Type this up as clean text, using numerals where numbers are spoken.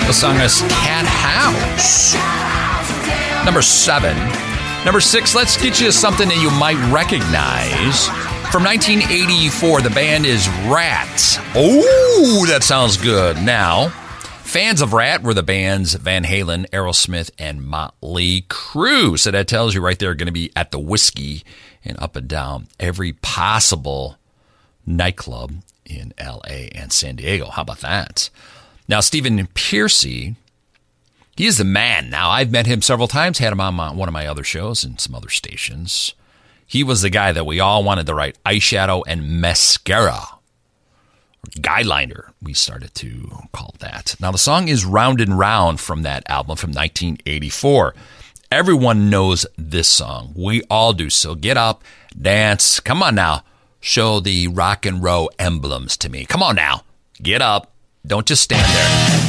The song is Cat House. Number 7. Number 6, let's get you something that you might recognize. From 1984, the band is Rat. Oh, that sounds good. Now, fans of Rat were the bands Van Halen, Aerosmith, and Motley Crue. So that tells you right there, going to be at the Whiskey and up and down every possible nightclub in L.A. and San Diego. How about that? Now, Stephen Pearcy, he is the man. Now, I've met him several times, had him on one of my other shows and some other stations. He was the guy that we all wanted to write eyeshadow and mascara. Guideliner, we started to call that. Now, the song is Round and Round from that album from 1984. Everyone knows this song. We all do. So get up, dance. Come on now. Show the rock and roll emblems to me. Come on now. Get up. Don't just stand there.